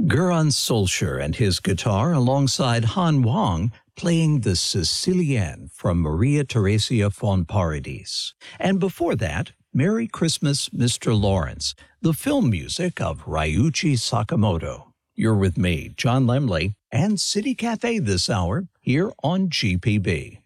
Göran Solskjaer and his guitar alongside Han Wang playing the Sicilienne from Maria Theresia von Paradis. And before that, Merry Christmas, Mr. Lawrence, the film music of Ryuichi Sakamoto. You're with me, John Lemley, and City Cafe this hour here on GPB.